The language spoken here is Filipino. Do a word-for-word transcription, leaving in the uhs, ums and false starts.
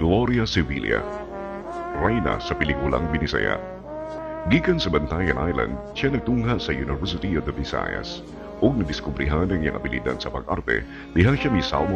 Gloria Sevilla, Reyna sa pelikulang Binisaya. Gikan sa Bantayan Island, siya nagtungha sa University of the Visayas ug nadiskubrihan ang iyang abilidad sa pag-arte diha siya misalmo